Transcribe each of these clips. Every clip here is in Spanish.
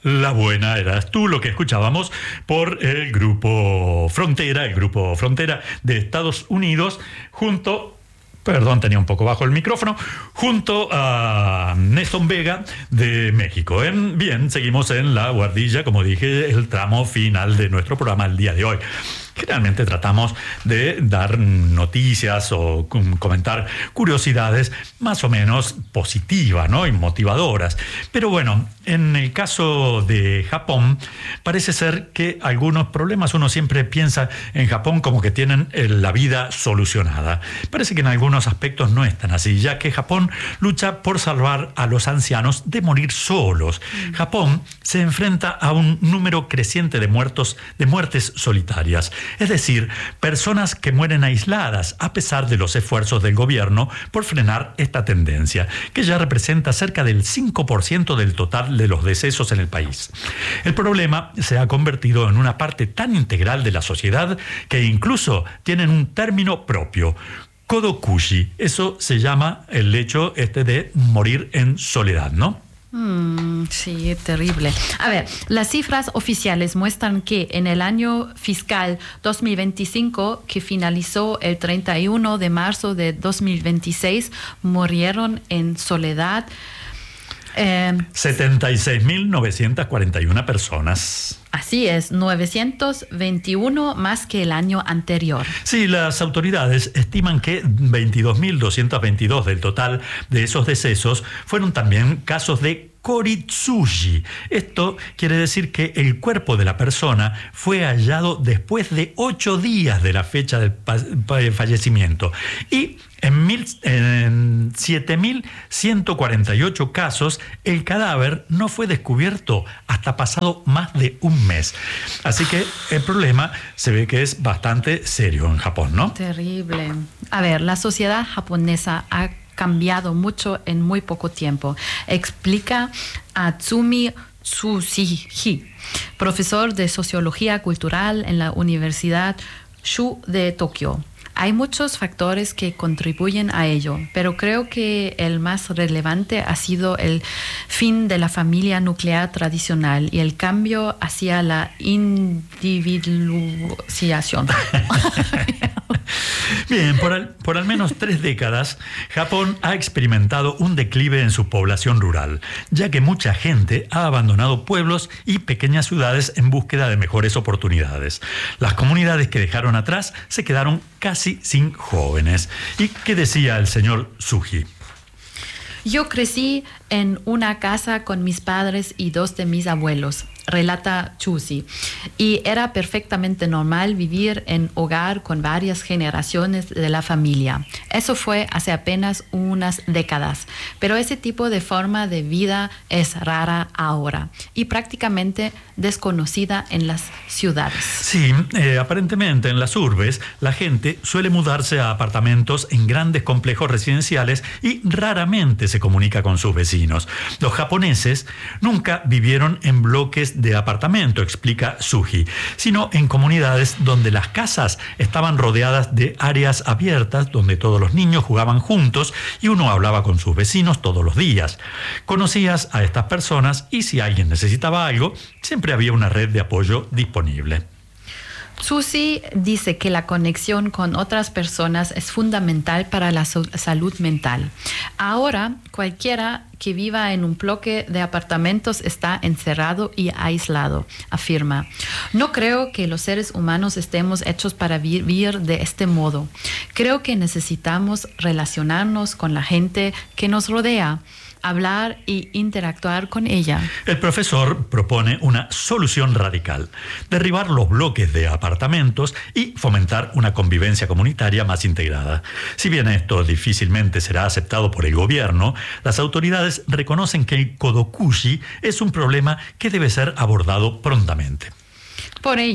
La buena eras tú, lo que escuchábamos por el grupo Frontera de Estados Unidos, tenía un poco bajo el micrófono, junto a Nelson Vega de México. Bien, seguimos en la guardilla, como dije, el tramo final de nuestro programa el día de hoy. Generalmente tratamos de dar noticias o comentar curiosidades más o menos positivas, ¿no? Y motivadoras. Pero bueno, en el caso de Japón, parece ser que algunos problemas uno siempre piensa en Japón como que tienen la vida solucionada. Parece que en algunos aspectos no es tan así, ya que Japón lucha por salvar a los ancianos de morir solos. Japón se enfrenta a un número creciente de muertes solitarias. Es decir, personas que mueren aisladas a pesar de los esfuerzos del gobierno por frenar esta tendencia, que ya representa cerca del 5% del total de los decesos en el país. El problema se ha convertido en una parte tan integral de la sociedad que incluso tienen un término propio: kodokushi. Eso se llama el hecho de morir en soledad, ¿no? Sí, terrible. A ver, las cifras oficiales muestran que en el año fiscal 2025, que finalizó el 31 de marzo de 2026, murieron en soledad 76.941 personas. Así es, 921 más que el año anterior. Sí, las autoridades estiman que 22.222 del total de esos decesos fueron también casos de koritsuji. Esto quiere decir que el cuerpo de la persona fue hallado después de 8 días de la fecha del fallecimiento. Y en 7.148 casos, el cadáver no fue descubierto hasta pasado más de un mes. Así que el problema se ve que es bastante serio en Japón, ¿no? Terrible. A ver, la sociedad japonesa ha cambiado mucho en muy poco tiempo, explica Atsumi Tsushiji, profesor de Sociología Cultural en la Universidad Shu de Tokio. Hay muchos factores que contribuyen a ello, pero creo que el más relevante ha sido el fin de la familia nuclear tradicional y el cambio hacia la individualización. Bien, por al menos 3 décadas, Japón ha experimentado un declive en su población rural, ya que mucha gente ha abandonado pueblos y pequeñas ciudades en búsqueda de mejores oportunidades. Las comunidades que dejaron atrás se quedaron casi sin jóvenes. ¿Y qué decía el señor Tsuji? Yo crecí en una casa con mis padres y 2 de mis abuelos, relata Tsuji, y era perfectamente normal vivir en hogar con varias generaciones de la familia. Eso fue hace apenas unas décadas, pero ese tipo de forma de vida es rara ahora y prácticamente desconocida en las ciudades. Sí, aparentemente en las urbes la gente suele mudarse a apartamentos en grandes complejos residenciales y raramente se comunica con sus vecinos. Los japoneses nunca vivieron en bloques de apartamento, explica Tsuji, sino en comunidades donde las casas estaban rodeadas de áreas abiertas donde todos los niños jugaban juntos y uno hablaba con sus vecinos todos los días. Conocías a estas personas y si alguien necesitaba algo, siempre había una red de apoyo disponible. Tsuji dice que la conexión con otras personas es fundamental para la salud mental. Ahora, cualquiera que viva en un bloque de apartamentos está encerrado y aislado, afirma. No creo que los seres humanos estemos hechos para vivir de este modo. Creo que necesitamos relacionarnos con la gente que nos rodea, hablar y interactuar con ella. El profesor propone una solución radical: derribar los bloques de apartamentos y fomentar una convivencia comunitaria más integrada. Si bien esto difícilmente será aceptado por el gobierno, las autoridades reconocen que el kodokushi es un problema que debe ser abordado prontamente. Por ello,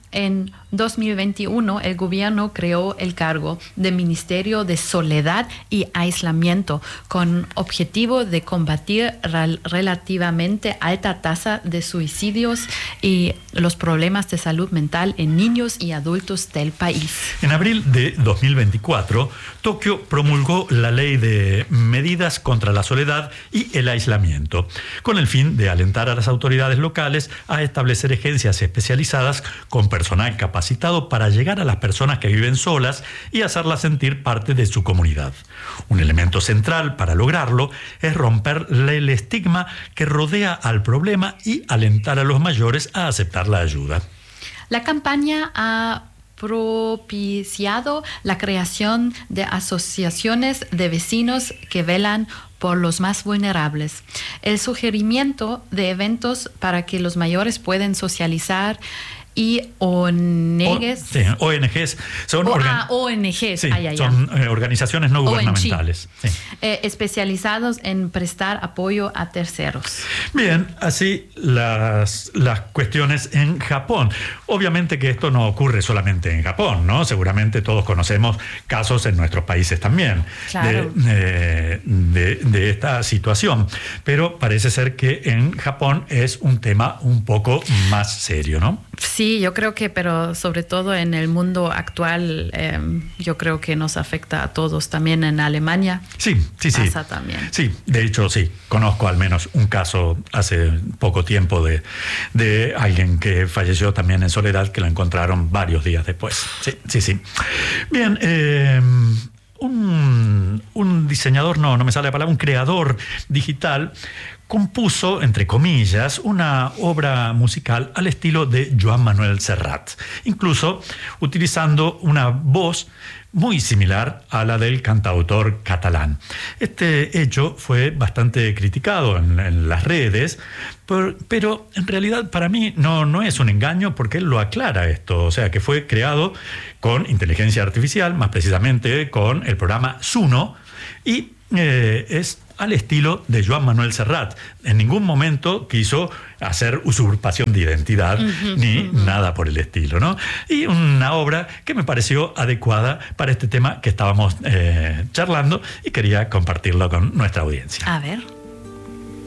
En 2021, el gobierno creó el cargo de Ministerio de Soledad y Aislamiento con objetivo de combatir relativamente alta tasa de suicidios y los problemas de salud mental en niños y adultos del país. En abril de 2024, Tokio promulgó la ley de medidas contra la soledad y el aislamiento, con el fin de alentar a las autoridades locales a establecer agencias especializadas con personal capacitado para llegar a las personas que viven solas y hacerlas sentir parte de su comunidad. Un elemento central para lograrlo es romper el estigma que rodea al problema y alentar a los mayores a aceptar la ayuda. La campaña ha propiciado la creación de asociaciones de vecinos que velan por los más vulnerables. El sugerimiento de eventos para que los mayores puedan socializar y ONGs. ONGs son, ONGs, sí, son organizaciones no gubernamentales. Sí. Especializados en prestar apoyo a terceros. Bien, así las cuestiones en Japón. Obviamente que esto no ocurre solamente en Japón, ¿no? Seguramente todos conocemos casos en nuestros países también, claro, de esta situación. Pero parece ser que en Japón es un tema un poco más serio, ¿no? Sí, yo creo que, pero sobre todo en el mundo actual, yo creo que nos afecta a todos. También en Alemania. Sí. Pasa también. Sí, de hecho, sí. Conozco al menos un caso hace poco tiempo de alguien que falleció también en soledad, que lo encontraron varios días después. Sí. Bien, un diseñador, no me sale la palabra, un creador digital compuso, entre comillas, una obra musical al estilo de Joan Manuel Serrat, incluso utilizando una voz muy similar a la del cantautor catalán. Este hecho fue bastante criticado en las redes, pero en realidad para mí no es un engaño, porque él lo aclara esto, o sea que fue creado con inteligencia artificial, más precisamente con el programa Suno, y es al estilo de Joan Manuel Serrat. En ningún momento quiso hacer usurpación de identidad ni nada por el estilo, ¿no? Y una obra que me pareció adecuada para este tema que estábamos charlando y quería compartirlo con nuestra audiencia. A ver.